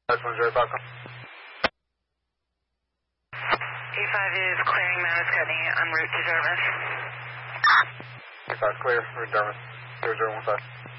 That's 105. E5 is clearing Mount Scotty en route to Jarvis. E5 clear, route Jarvis. 0015.